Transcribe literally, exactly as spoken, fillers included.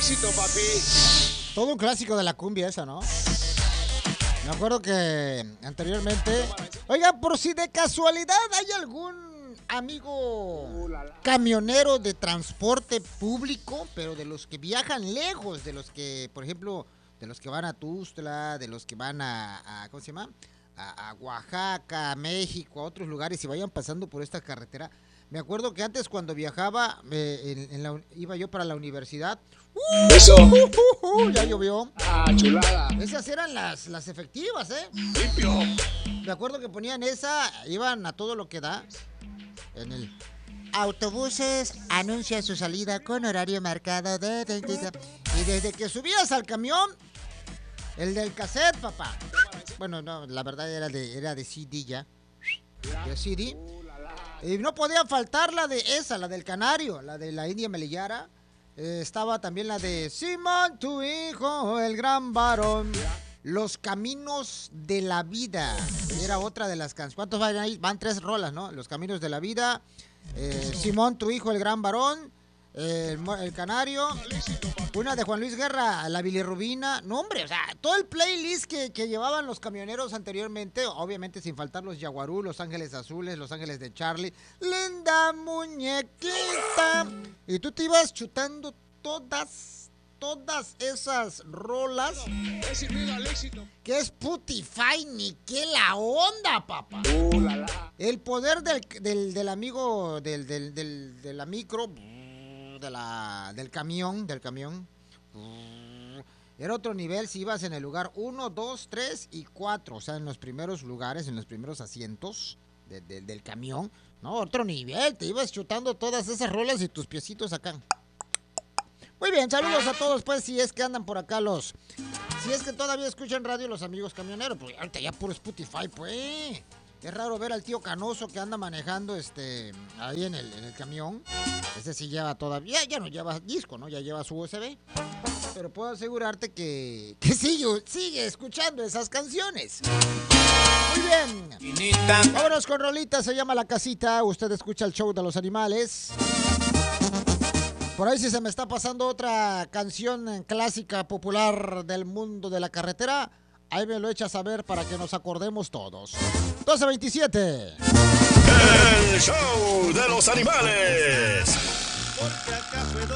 éxito, papi. Todo un clásico de la cumbia esa, ¿no? Me acuerdo que anteriormente... Oiga, por si de casualidad hay algún amigo camionero de transporte público, pero de los que viajan lejos, de los que, por ejemplo, de los que van a Tuxtla, de los que van a, a ¿cómo se llama? A, a Oaxaca, a México, a otros lugares y vayan pasando por esta carretera. Me acuerdo que antes cuando viajaba, eh, en, en la, iba yo para la universidad. ¡Uh! Eso. Uh, uh, uh, ya llovió. Ah, chulada. Esas eran las, las efectivas, ¿eh? Limpio. Me acuerdo que ponían esa, iban a todo lo que da. En el autobuses anuncia su salida con horario marcado de... de, de, de. Y desde que subías al camión, el del cassette, papá. Bueno, no, la verdad era de, era de C D ya. De C D. Y no podía faltar la de esa, la del Canario, la de la India Melillara. Eh, estaba también la de Simón, tu hijo, el gran varón. Los caminos de la vida. Era otra de las canciones. ¿Cuántos van ahí? Van tres rolas, ¿no? Los caminos de la vida. Eh, Simón, tu hijo, el gran varón. Eh, el, el Canario. Una de Juan Luis Guerra, la bilirrubina. No, hombre, o sea, todo el playlist que, que llevaban los camioneros anteriormente, obviamente sin faltar los Yaguarú, Los Ángeles Azules, Los Ángeles de Charlie, Linda Muñequita. Y tú te ibas chutando todas, todas esas rolas. He servido al éxito. Que es Putify, ni qué la onda, papá. Uh, la, la. El poder del, del, del amigo, del, del, del, de la micro... De la, del camión, del camión. Era otro nivel si ibas en el lugar uno, dos, tres y cuatro. O sea, en los primeros lugares, en los primeros asientos de, de, del camión. No, otro nivel. Te ibas chutando todas esas rolas y tus piecitos acá. Muy bien, saludos a todos, pues, si es que andan por acá los... Si es que todavía escuchan radio los amigos camioneros. Pues ahorita ya puro Spotify, pues. Es raro ver al tío Canoso que anda manejando este ahí en el, en el camión. Ese sí lleva todavía, ya no lleva disco, ¿no? Ya lleva su U S B. Pero puedo asegurarte que, que sigue, sigue escuchando esas canciones. Muy bien. Vámonos con rolita, se llama La Casita. Usted escucha el show de los animales. Por ahí si se me está pasando otra canción clásica popular del mundo de la carretera, ahí me lo echa a saber para que nos acordemos todos. doce veintisiete. El show de los animales. Porque acá puedo